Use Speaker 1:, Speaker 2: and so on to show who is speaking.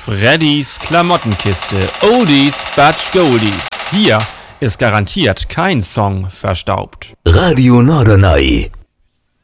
Speaker 1: Freddys Klamottenkiste. Oldies but Goldies. Hier ist garantiert kein Song verstaubt.
Speaker 2: Radio Norderney.